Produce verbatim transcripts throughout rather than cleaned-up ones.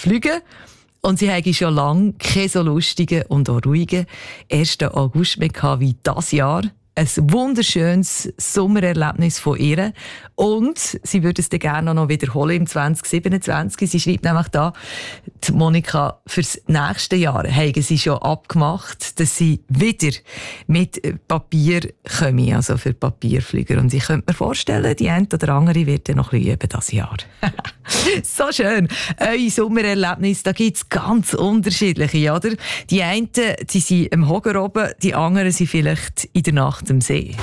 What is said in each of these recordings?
fliegen. Und sie haben schon lange keinen so lustigen und auch ruhigen ersten August mehr gehabt wie dieses Jahr. Ein wunderschönes Sommererlebnis von ihr. Und sie würde es dann gerne noch wiederholen im zwanzig siebenundzwanzig. Sie schreibt nämlich da, die Monika, fürs nächste Jahr haben sie schon abgemacht, dass sie wieder mit Papier kommen, also für Papierflieger. Und ich könnte mir vorstellen, die eine oder andere wird dann noch ein bisschen üben dieses Jahr. So schön. Eure Sommererlebnisse, da gibt es ganz unterschiedliche, oder? Die einen, die sind im Hocker oben, die anderen sind vielleicht in der Nacht am See.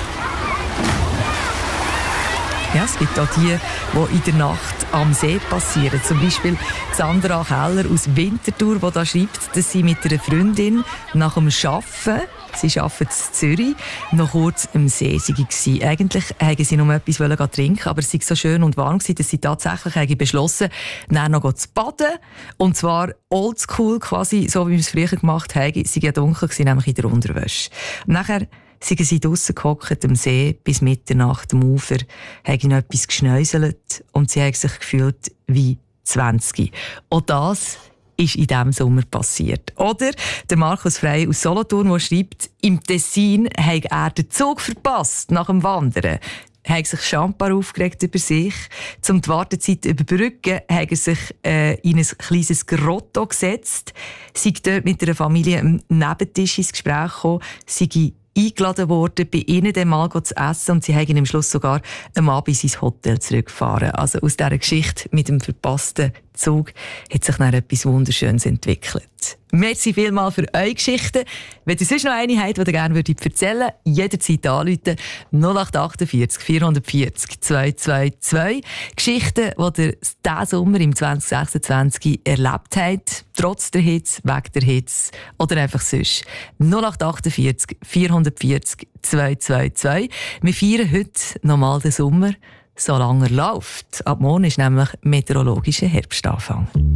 Ja, es gibt auch die, die in der Nacht am See passieren. Zum Beispiel Sandra Keller aus Winterthur, die da schreibt, dass sie mit einer Freundin nach dem Arbeiten, sie arbeitet in Zürich, noch kurz am See war. Eigentlich wollten sie noch etwas trinken, aber es war so schön und warm, dass sie tatsächlich beschlossen haben, dann noch zu baden. Und zwar oldschool, quasi so wie wir es früher gemacht haben. Sie waren dunkel, nämlich in der Unterwäsche. Und nachher sind sie draussen gehockt am See bis Mitternacht am Ufer, haben noch etwas geschnäuselt und sie haben sich gefühlt wie zwanzig. Auch das ist in diesem Sommer passiert. Oder der Markus Frey aus Solothurn, der schreibt, im Tessin hat er den Zug verpasst nach dem Wandern. Er hat sich schambar aufgeregt über sich. Um die Wartezeit zu überbrücken, hat er sich äh, in ein kleines Grotto gesetzt, sei dort mit einer Familie am Nebentisch ins Gespräch gekommen, sei eingeladen worden, bei ihnen dann mal zu essen und sie haben am Schluss sogar am Abend ins Hotel zurückgefahren. Also aus dieser Geschichte mit dem verpassten Zug hat sich dann etwas Wunderschönes entwickelt. Merci vielmals für eure Geschichten. Wenn ihr sonst noch eine habt, die ihr gerne erzählen würdet, jederzeit anrufen. null acht achtundvierzig vierhundertvierzig zweihundertzweiundzwanzig. Geschichten, die ihr diesen Sommer im zwanzig sechsundzwanzig erlebt habt. Trotz der Hitze, wegen der Hitze oder einfach sonst. null acht achtundvierzig vierhundertvierzig zweihundertzweiundzwanzig. Wir feiern heute nochmal den Sommer, solange er läuft. Ab morgen ist nämlich meteorologischer Herbstanfang.